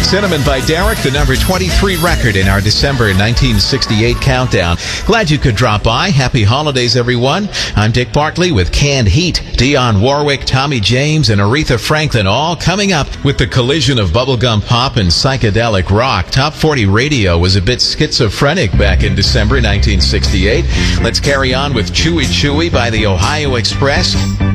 Cinnamon by Derek, the number 23 record in our December 1968 countdown. Glad you could drop by. Happy holidays, everyone. I'm Dick Bartley with Canned Heat. Dionne Warwick, Tommy James, and Aretha Franklin all coming up with the collision of bubblegum pop and psychedelic rock. Top 40 radio was a bit schizophrenic back in December 1968. Let's carry on with Chewy Chewy by the Ohio Express.